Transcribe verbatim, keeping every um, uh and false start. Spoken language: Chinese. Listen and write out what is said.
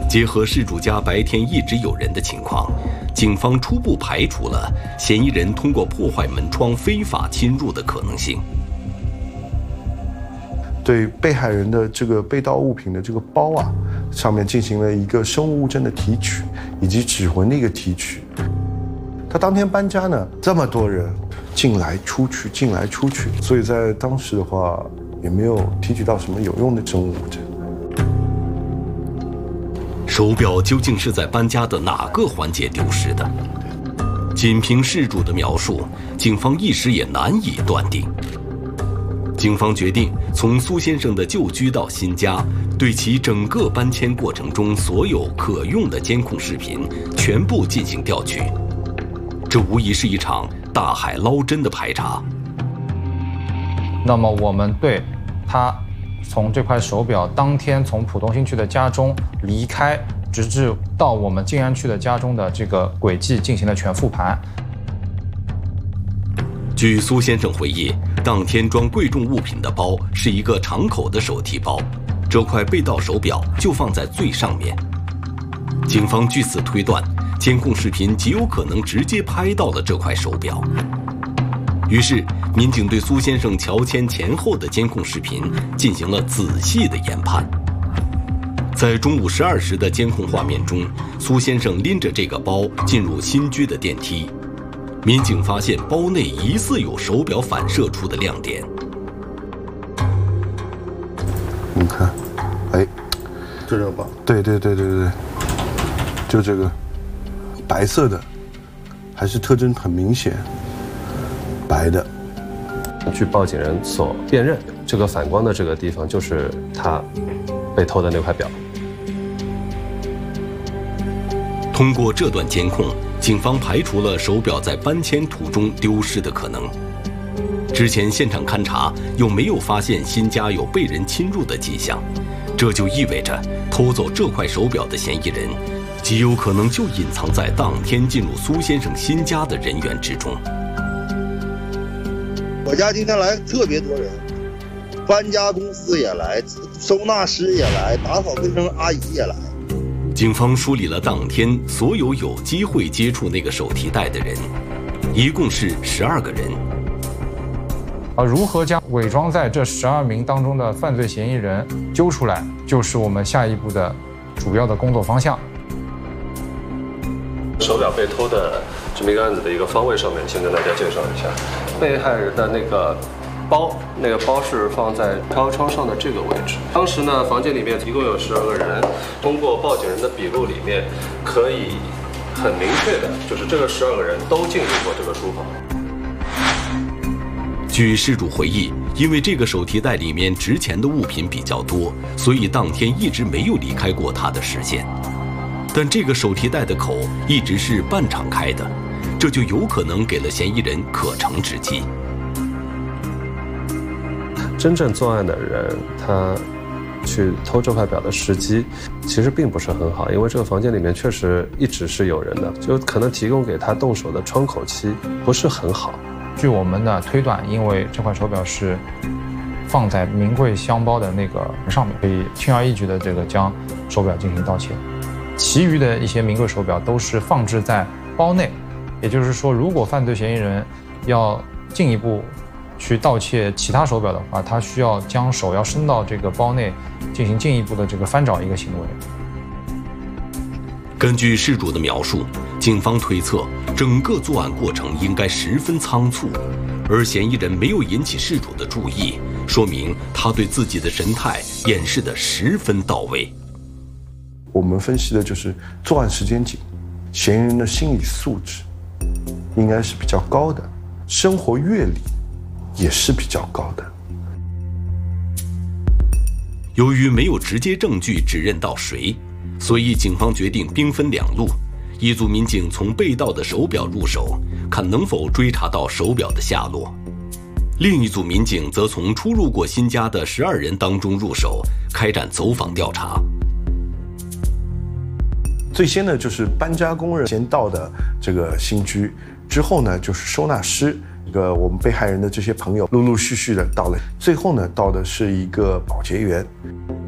结合事主家白天一直有人的情况，警方初步排除了嫌疑人通过破坏门窗非法侵入的可能性。 对被害人的这个被盗物品的这个包啊，上面进行了一个生物物证的提取，以及指纹的一个提取。他当天搬家呢，这么多人进来出去，进来出去，所以在当时的话也没有提取到什么有用的生物物证。 手表究竟是在搬家的哪个环节丢失的？仅凭事主的描述，警方一时也难以断定。警方决定从苏先生的旧居到新家，对其整个搬迁过程中所有可用的监控视频全部进行调取。这无疑是一场大海捞针的排查。 那么我们对他从这块手表当天从浦东新区的家中离开，直至到我们静安区的家中的这个轨迹进行了全复盘。 据苏先生回忆，当天装贵重物品的包是一个长口的手提包，这块被盗手表就放在最上面。警方据此推断，监控视频极有可能直接拍到了这块手表。于是，民警对苏先生乔迁前后的监控视频进行了仔细的研判。在中午十二时的监控画面中，苏先生拎着这个包进入新居的电梯。民警发现包内疑似有手表反射出的亮点。 你看，哎， 就这个包。 对对对对对，就这个白色的，还是特征很明显，白的。 据报警人所辨认，这个反光的这个地方就是他被偷的那块表。 通过这段监控，警方排除了手表在搬迁途中丢失的可能。之前现场勘查又没有发现新家有被人侵入的迹象，这就意味着偷走这块手表的嫌疑人极有可能就隐藏在当天进入苏先生新家的人员之中。 我家今天来特别多人，搬家公司也来，收纳师也来，打扫卫生阿姨也来。 警方梳理了当天所有有机会接触那个手提袋的人，一共是十二个人。 而如何将伪装在这十二名当中的犯罪嫌疑人揪出来，就是我们下一步的主要的工作方向。 手表被偷的这么一个案子的一个方位上面，先跟大家介绍一下，被害人的那个包，那个包是放在飘窗上的这个位置。当时呢，房间里面一共有十二个人，通过报警人的笔录里面，可以很明确的，就是这个十二个人都进入过这个书房。 据事主回忆，因为这个手提袋里面值钱的物品比较多，所以当天一直没有离开过他的视线。但这个手提袋的口一直是半敞开的，这就有可能给了嫌疑人可乘之机。 真正作案的人，他去偷这块表的时机其实并不是很好，因为这个房间里面确实一直是有人的，就可能提供给他动手的窗口期不是很好。 据我们的推断，因为这块手表是放在名贵箱包的那个上面，可以轻而易举的这个将手表进行盗窃。其余的一些名贵手表都是放置在包内，也就是说，如果犯罪嫌疑人要进一步去盗窃其他手表的话，他需要将手要伸到这个包内进行进一步的这个翻找一个行为。 根据事主的描述，警方推测整个作案过程应该十分仓促，而嫌疑人没有引起事主的注意，说明他对自己的神态掩饰得十分到位。 我们分析的就是作案时间紧，嫌疑人的心理素质应该是比较高的，生活阅历也是比较高的。 由于没有直接证据指认到谁，所以警方决定兵分两路，一组民警从被盗的手表入手，看能否追查到手表的下落；另一组民警则从出入过新家的十二人当中入手，开展走访调查。 最先呢，就是搬家工人先到的这个新居，之后呢，就是收纳师，一个我们被害人的这些朋友陆陆续续的到了，最后呢，到的是一个保洁员。